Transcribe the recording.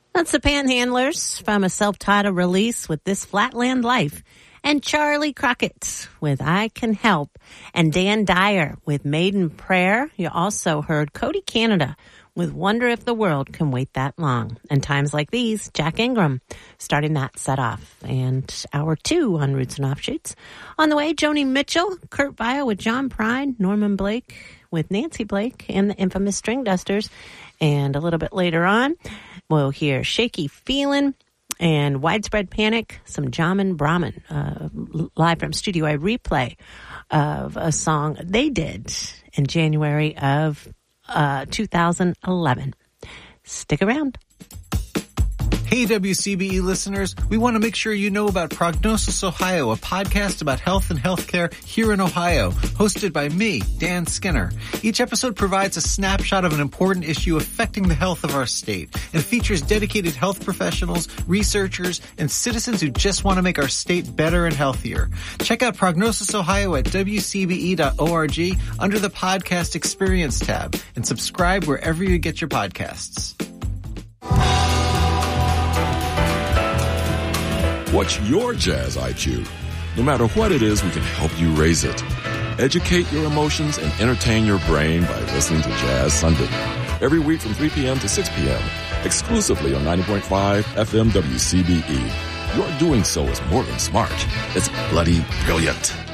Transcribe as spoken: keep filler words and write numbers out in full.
That's the Panhandlers from a self-titled release with This Flatland Life. And Charlie Crockett with I Can Help. And Dan Dyer with Maiden Prayer. You also heard Cody Canada with Wonder If the World Can Wait That Long. And times like these, Jack Ingram starting that set off. And hour two on Roots and Offshoots. On the way, Joni Mitchell, Kurt Vile with John Prine, Norman Blake with Nancy Blake, and the infamous String Dusters. And a little bit later on, we'll hear Shaky Feelin' and Widespread Panic, some Jamin Brahman, uh, live from Studio A replay of a song they did in January of uh, two thousand eleven. Stick around. Hey, W C B E listeners, we want to make sure you know about Prognosis Ohio, a podcast about health and healthcare here in Ohio, hosted by me, Dan Skinner. Each episode provides a snapshot of an important issue affecting the health of our state and features dedicated health professionals, researchers, and citizens who just want to make our state better and healthier. Check out Prognosis Ohio at W C B E dot org under the Podcast Experience tab and subscribe wherever you get your podcasts. What's your Jazz I Q? No matter what it is, we can help you raise it. Educate your emotions and entertain your brain by listening to Jazz Sunday. Every week from three p.m. to six p.m. exclusively on ninety point five F M W C B E. Your doing so is more than smart. It's bloody brilliant.